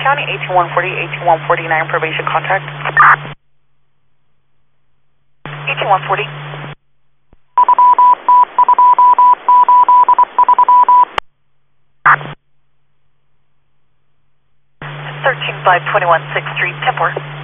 County, 18140, 18149, probation contact. 18140. 13521 6th Street, Templer.